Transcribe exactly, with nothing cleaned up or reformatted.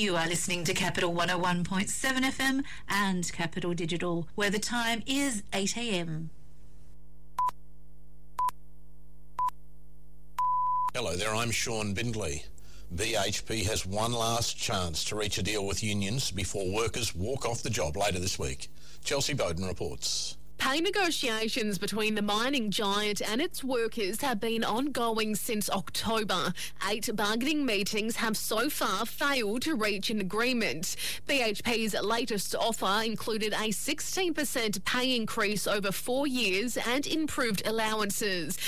You are listening to Capital one oh one point seven F M and Capital Digital, where the time is eight a m. Hello there, I'm Sean Bindley. B H P has one last chance to reach a deal with unions before workers walk off the job later this week. Chelsea Bowden reports. Pay negotiations between the mining giant and its workers have been ongoing since October. Eight bargaining meetings have so far failed to reach an agreement. B H P's latest offer included a sixteen percent pay increase over four years and improved allowances.